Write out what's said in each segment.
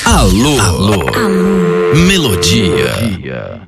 Alô, alô, Melodia.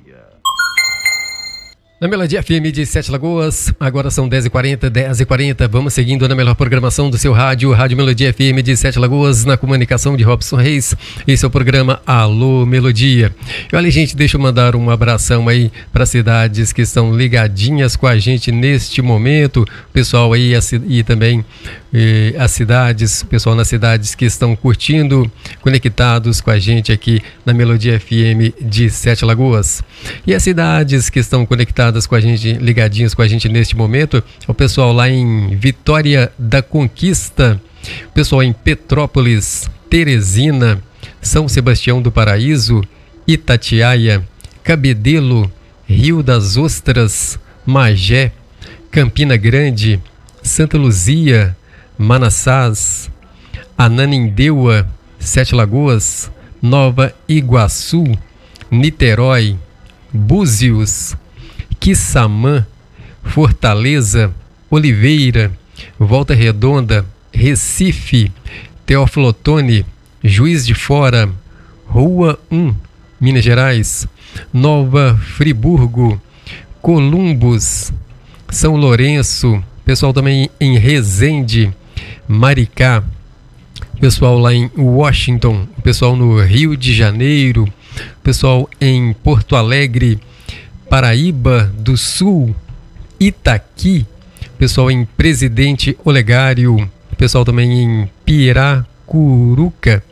Na Melodia FM de Sete Lagoas, agora são 10h40. Vamos seguindo na melhor programação do seu rádio, Rádio Melodia FM de Sete Lagoas, na comunicação de Robson Reis. Esse é o programa Alô Melodia. E olha, gente, deixa eu mandar um abração aí para cidades que estão ligadinhas com a gente neste momento. O pessoal aí e também as cidades, o pessoal nas cidades que estão curtindo, conectados com a gente aqui na Melodia FM de Sete Lagoas. E as cidades que estão conectadas com a gente, ligadinhos com a gente neste momento, o pessoal lá em Vitória da Conquista, o pessoal em Petrópolis, Teresina, São Sebastião do Paraíso, Itatiaia, Cabedelo, Rio das Ostras, Magé, Campina Grande, Santa Luzia, Manassás, Ananindeua, Sete Lagoas, Nova Iguaçu, Niterói, Búzios, Quissamã, Fortaleza, Oliveira, Volta Redonda, Recife, Teófilo Otoni, Juiz de Fora, Rua 1, Minas Gerais, Nova Friburgo, Columbus, São Lourenço, pessoal também em Resende, Maricá, pessoal lá em Washington, pessoal no Rio de Janeiro, pessoal em Porto Alegre, Paraíba do Sul, Itaqui, pessoal em Presidente Olegário, pessoal também em Piracuruca,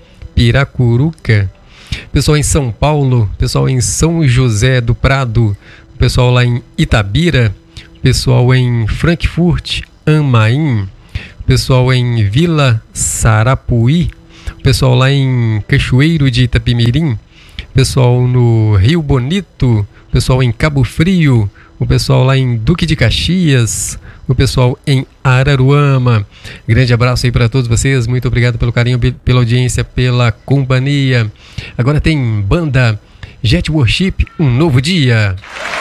pessoal em São Paulo, pessoal em São José do Prado, pessoal lá em Itabira, pessoal em Frankfurt am Main, pessoal em Vila Sarapuí, pessoal lá em Cachoeiro de Itapemirim, pessoal no Rio Bonito, pessoal em Cabo Frio, o pessoal lá em Duque de Caxias, o pessoal em Araruama. Grande abraço aí para todos vocês, muito obrigado pelo carinho, pela audiência, pela companhia. Agora tem banda Jet Worship, Um Novo Dia.